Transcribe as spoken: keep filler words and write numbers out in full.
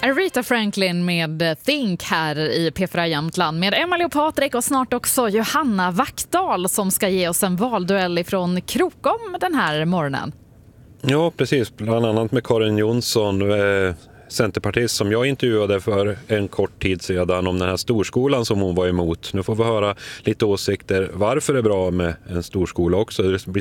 Aretha Franklin med Think här i P fyra Jämtland med Emily och Patrik och snart också Johanna Wackdahl som ska ge oss en valduell ifrån Krokom den här morgonen. Ja, precis. Bland annat med Karin Jonsson, eh, centerpartist som jag intervjuade för en kort tid sedan om den här storskolan som hon var emot. Nu får vi höra lite åsikter varför det är bra med en storskola också. Det blir